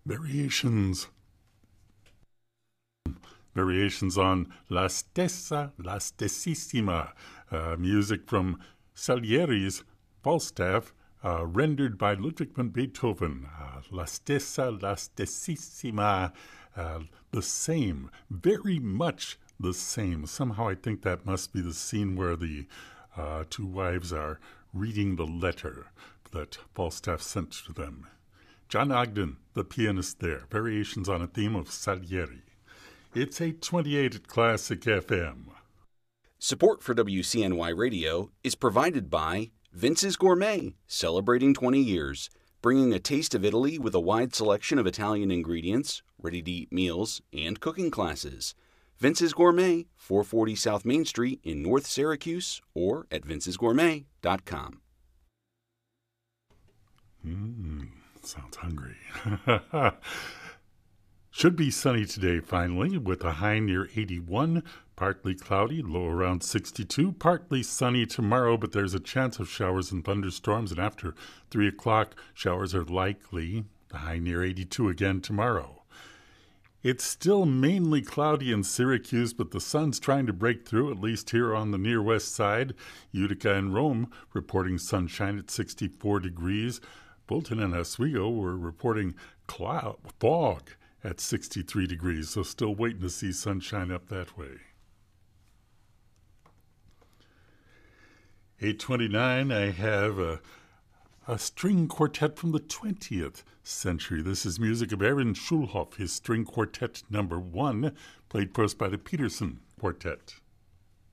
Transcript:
Variations. Variations on La Stessa, La Stessissima, music from Salieri's Falstaff, rendered by Ludwig van Beethoven. La Stessa, La Stessissima, the same, very much the same. Somehow I think that must be the scene where the two wives are reading the letter that Falstaff sent to them. John Ogden, the pianist there, variations on a theme of Salieri. It's 8:28 at Classic FM. Support for WCNY Radio is provided by Vince's Gourmet, celebrating 20 years, bringing a taste of Italy with a wide selection of Italian ingredients, ready-to-eat meals, and cooking classes. Vince's Gourmet, 440 South Main Street in North Syracuse, or at vincesgourmet.com. Sounds hungry. Should be sunny today, finally, with a high near 81, partly cloudy, low around 62, partly sunny tomorrow, but there's a chance of showers and thunderstorms, and after 3 o'clock, showers are likely, the high near 82 again tomorrow. It's still mainly cloudy in Syracuse, but the sun's trying to break through, at least here on the near west side. Utica and Rome reporting sunshine at 64 degrees. Bolton and Oswego were reporting fog at 63 degrees, so still waiting to see sunshine up that way. 8:29, I have a string quartet from the 20th century. This is music of Aaron Schulhoff, his string quartet number 1, played for us by the Peterson Quartet.